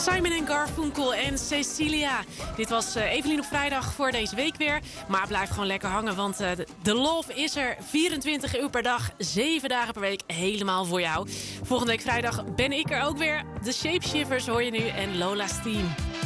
Simon & Garfunkel en Cecilia. Dit was Evelien op vrijdag voor deze week weer. Maar blijf gewoon lekker hangen, want de Love is er 24 uur per dag, 7 dagen per week, helemaal voor jou. Volgende week vrijdag ben ik er ook weer. De Shapeshifters hoor je nu en Lola's Team.